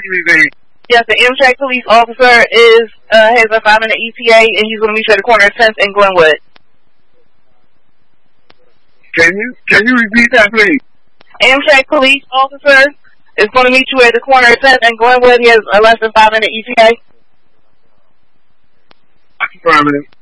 Yes, the Amtrak police officer has a 5-minute ETA, and he's going to meet you at the corner of 10th and Glenwood. Can you repeat that, please? Amtrak police officer is going to meet you at the corner of 10th and Glenwood. He has a less than 5-minute ETA. Affirmative.